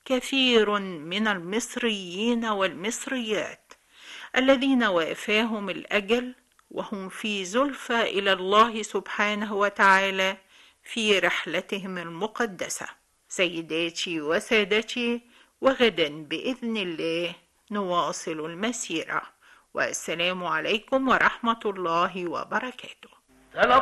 كثير من المصريين والمصريات الذين وافاهم الأجل وهم في زلفى إلى الله سبحانه وتعالى في رحلتهم المقدسة. سيداتي وسادتي، وغدا بإذن الله نواصل المسيرة، والسلام عليكم ورحمة الله وبركاته.